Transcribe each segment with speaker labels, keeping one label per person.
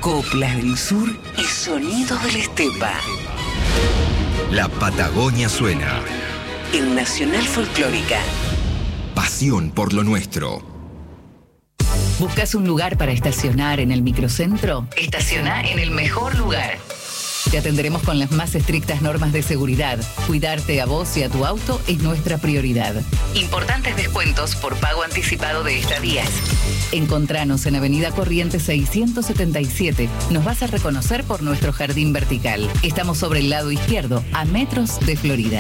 Speaker 1: coplas del sur y sonidos de la estepa.
Speaker 2: La Patagonia suena.
Speaker 1: En Nacional Folclórica.
Speaker 2: Pasión por lo nuestro.
Speaker 3: ¿Buscas un lugar para estacionar en el microcentro? Estaciona en el mejor lugar. Te atenderemos con las más estrictas normas de seguridad. Cuidarte a vos y a tu auto es nuestra prioridad. Importantes descuentos por pago anticipado de estadías. Encontranos en Avenida Corrientes 677. Nos vas a reconocer por nuestro jardín vertical. Estamos sobre el lado izquierdo, a metros de Florida.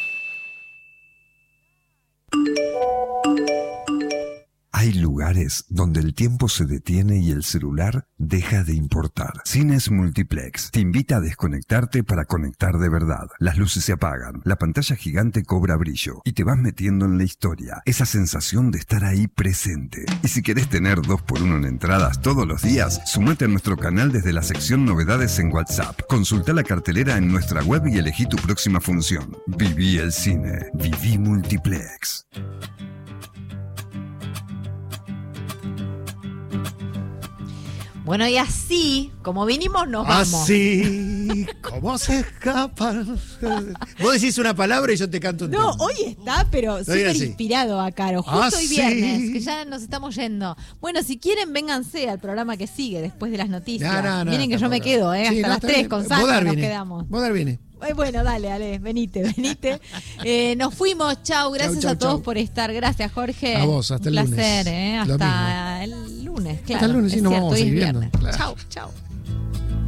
Speaker 4: Hay lugares donde el tiempo se detiene y el celular deja de importar. Cines Multiplex te invita a desconectarte para conectar de verdad. Las luces se apagan, la pantalla gigante cobra brillo y te vas metiendo en la historia. Esa sensación de estar ahí presente. Y si querés tener 2x1 en entradas todos los días, sumate a nuestro canal desde la sección Novedades en WhatsApp. Consulta la cartelera en nuestra web y elegí tu próxima función. Viví el cine. Viví Multiplex.
Speaker 5: Bueno, y así, como vinimos, nos vamos.
Speaker 6: Así, ¿cómo se escapan? Vos decís una palabra y yo te canto un tema.
Speaker 5: No, hoy está, pero súper inspirado a Caro. Justo hoy viernes, que ya nos estamos yendo. Bueno, si quieren, vénganse al programa que sigue después de las noticias. No, miren que yo me quedo,
Speaker 6: sí,
Speaker 5: hasta las 3 con Sandra nos quedamos.
Speaker 6: Bodar viene.
Speaker 5: Bueno, dale, venite. Nos fuimos, chau, gracias a todos por estar. Gracias, Jorge.
Speaker 6: A vos, hasta el lunes.
Speaker 5: Un placer, hasta el lunes, claro.
Speaker 6: Hasta el lunes, sí, nos vamos a seguir viendo.
Speaker 5: Claro. Chau.